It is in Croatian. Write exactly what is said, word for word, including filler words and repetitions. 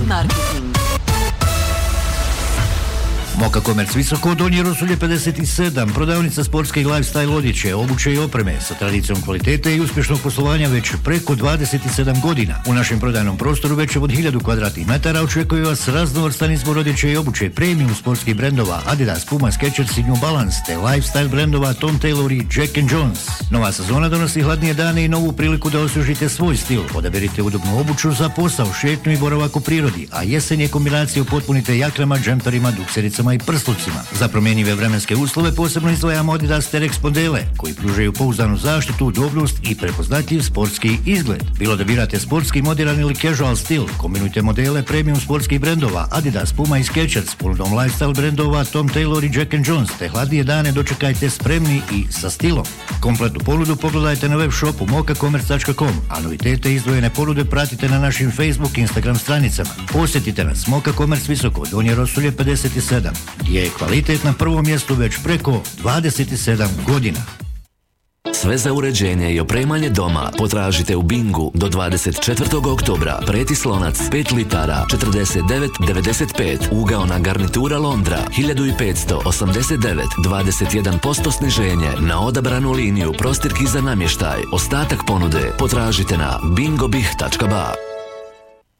Marketing. Moka Komerc Visoko, Donje Rosulje pedeset sedam, prodavnica sportske i lifestyle odjeće, obuće i opreme sa tradicijom kvalitete i uspješnog poslovanja već preko dvadeset sedam godina. U našem prodajnom prostoru veće od hiljadu kvadratnih metara očekuje vas raznovrstan izbor odjeće i obuće, premium sportskih brendova Adidas, Puma, Skechers i New Balance, te lifestyle brendova Tom Taylor i Jack and Jones. Nova sezona donosi hladnije dane i novu priliku da osvježite svoj stil. Odaberite udobnu obuću za posao, šetnju i boravak u prirodi, a jesenje kombinaciju potpunite jakrama, džemperima, duksericama i prslucima. Za promjenjive vremenske uslove posebno izdvajamo Adidas Terex modele, koji pružaju pouzdanu zaštitu, udobnost i prepoznatljiv sportski izgled. Bilo da birate sportski, moderan ili casual stil, kombinujte modele premium sportskih brendova Adidas, Puma i Skechers, ponudom lifestyle brendova Tom Taylor i Jack and Jones, te hladnije dane dočekajte spremni i sa stilom. Kompletnu ponudu pogledajte na web shopu moka komerc tačka com, a novitete i izdvojene ponude pratite na našim Facebook i Instagram stranicama. Posjetite nas, Moka Komerc Visoko, Donje Rosulje pedeset sedam, gdje je kvalitet na prvom mjestu već preko dvadeset sedam godina. Sve za uređenje i opremanje doma potražite u Bingu do dvadeset četvrtog oktobra. Pretislonac pet litara četrdeset devet devedeset pet, ugaona garnitura Londra hiljadu petsto osamdeset devet, dvadeset jedan posto sniženje na odabranu liniju prostirki za namještaj. Ostatak ponude potražite na bingobih tačka ba.